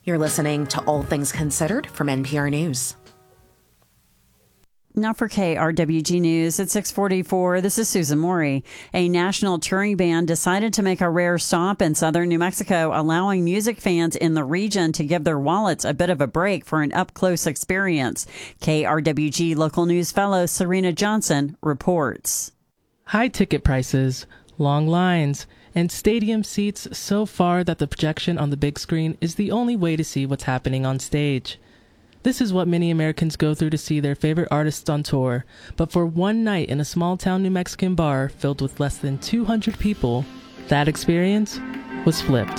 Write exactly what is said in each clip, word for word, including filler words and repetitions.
You're listening to All Things Considered from N P R News. Now for K R W G News at six forty-four, this is Susan Morey. A national touring band decided to make a rare stop in southern New Mexico, allowing music fans in the region to give their wallets a bit of a break for an up-close experience. K R W G local news fellow Serena Johnson reports. High ticket prices, long lines, and stadium seats so far that the projection on the big screen is the only way to see what's happening on stage. This is what many Americans go through to see their favorite artists on tour, but for one night in a small-town New Mexican bar filled with less than two hundred people, that experience was flipped.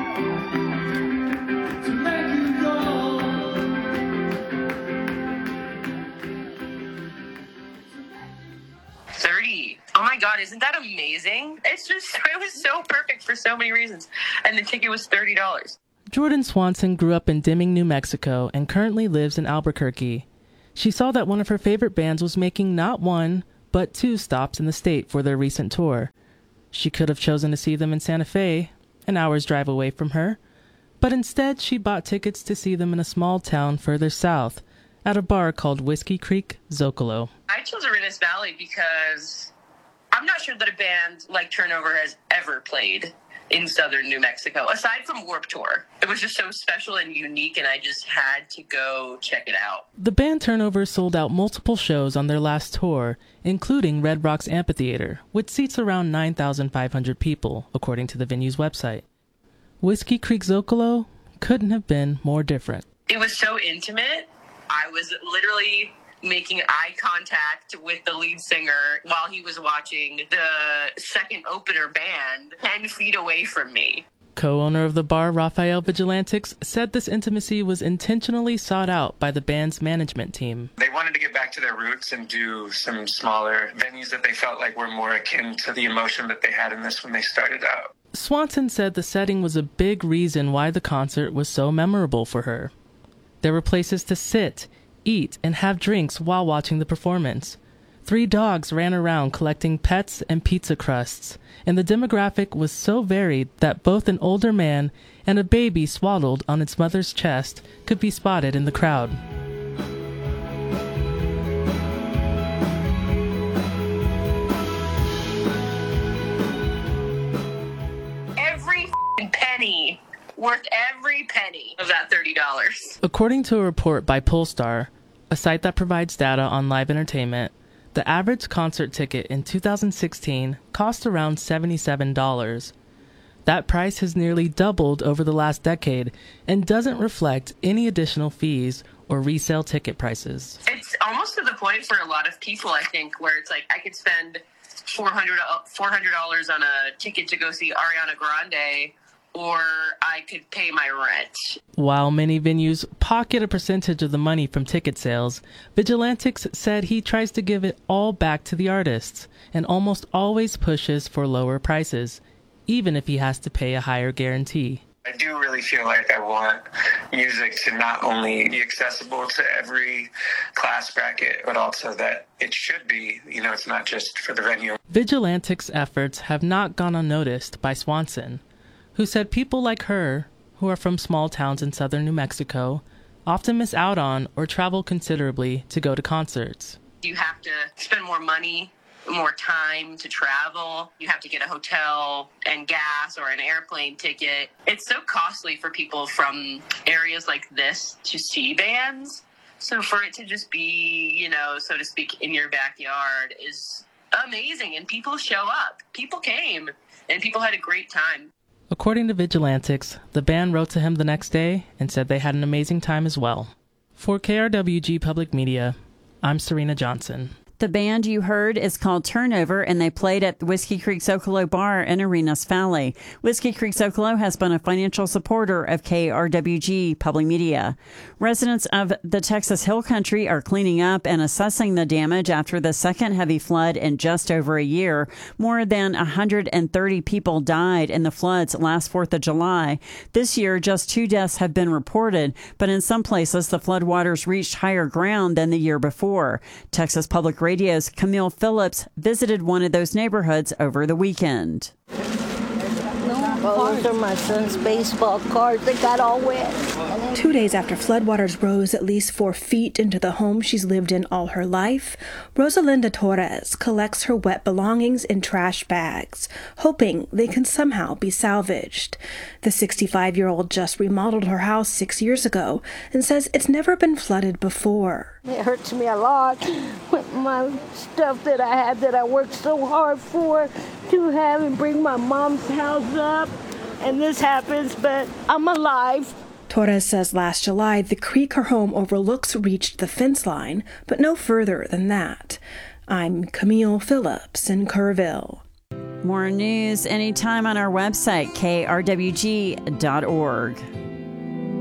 thirty. Oh my God, isn't that amazing? It's just, it was so perfect for so many reasons. And the ticket was thirty dollars. Jordan Swanson grew up in Deming, New Mexico, and currently lives in Albuquerque. She saw that one of her favorite bands was making not one, but two stops in the state for their recent tour. She could have chosen to see them in Santa Fe, an hour's drive away from her, but instead she bought tickets to see them in a small town further south, at a bar called Whiskey Creek Zocalo. I chose Arenas Valley because I'm not sure that a band like Turnover has ever played in southern New Mexico, aside from Warped Tour. It was just so special and unique, and I just had to go check it out. The band Turnover sold out multiple shows on their last tour, including Red Rocks Amphitheater, which seats around nine thousand five hundred people, according to the venue's website. Whiskey Creek Zocalo couldn't have been more different. It was so intimate. I was literally making eye contact with the lead singer while he was watching the second opener band ten feet away from me. Co-owner of the bar, Rafael Vigilantix, said this intimacy was intentionally sought out by the band's management team. They wanted to get back to their roots and do some smaller venues that they felt like were more akin to the emotion that they had in this when they started out. Swanson said the setting was a big reason why the concert was so memorable for her. There were places to sit, eat, and have drinks while watching the performance. Three dogs ran around collecting pets and pizza crusts, and the demographic was so varied that both an older man and a baby swaddled on its mother's chest could be spotted in the crowd. Every penny, worth every penny of that thirty dollars. According to a report by Polestar, a site that provides data on live entertainment, the average concert ticket in two thousand sixteen cost around seventy-seven dollars. That price has nearly doubled over the last decade and doesn't reflect any additional fees or resale ticket prices. It's almost to the point for a lot of people, I think, where it's like I could spend four hundred dollars on a ticket to go see Ariana Grande, or I could pay my rent. While many venues pocket a percentage of the money from ticket sales, Vigilantix said he tries to give it all back to the artists and almost always pushes for lower prices, even if he has to pay a higher guarantee. I do really feel like I want music to not only be accessible to every class bracket, but also that it should be, you know, it's not just for the venue. Vigilantix efforts have not gone unnoticed by Swanson, who said people like her, who are from small towns in southern New Mexico, often miss out on or travel considerably to go to concerts. You have to spend more money, more time to travel. You have to get a hotel and gas or an airplane ticket. It's so costly for people from areas like this to see bands. So for it to just be, you know, so to speak, in your backyard is amazing. And people show up. People came and people had a great time. According to Vigilantix, the band wrote to him the next day and said they had an amazing time as well. For K R W G Public Media, I'm Serena Johnson. The band you heard is called Turnover, and they played at the Whiskey Creek Zocalo Bar in Arenas Valley. Whiskey Creek Zocalo has been a financial supporter of K R W G Public Media. Residents of the Texas Hill Country are cleaning up and assessing the damage after the second heavy flood in just over a year. More than one hundred thirty people died in the floods last fourth of July. This year, just two deaths have been reported, but in some places, the floodwaters reached higher ground than the year before. Texas Public Radio's Camille Phillips visited one of those neighborhoods over the weekend. No. Oh, those are my son's baseball cards. They got all wet. Two days after floodwaters rose at least four feet into the home she's lived in all her life, Rosalinda Torres collects her wet belongings in trash bags, hoping they can somehow be salvaged. The sixty-five-year-old just remodeled her house six years ago and says it's never been flooded before. It hurts me a lot with my stuff that I had that I worked so hard for to have and bring my mom's house up. And this happens, but I'm alive. Torres says last July the creek her home overlooks reached the fence line, but no further than that. I'm Camille Phillips in Kerrville. More news anytime on our website, K R W G dot org.